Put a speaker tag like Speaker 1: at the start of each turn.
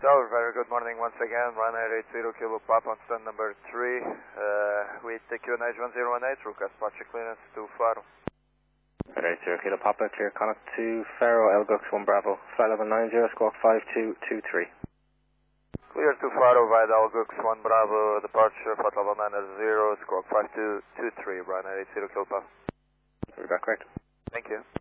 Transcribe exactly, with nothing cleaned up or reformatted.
Speaker 1: Tower, very good morning once again. Ryanair eight zero Kilo Papa on stand number three. Uh, we take you on H one zero one eight, Rukas Pacha clearance to Faro.
Speaker 2: eight zero Kilo Papa, clear contact to Faro, Elgux one Bravo, flight level nine zero, squawk five two two three.
Speaker 1: Clear to Faro via Elgux one Bravo, departure, flight level nine zero, squawk five two two three, Ryanair eight zero Kilo Papa.
Speaker 2: Is that correct?
Speaker 1: Thank you.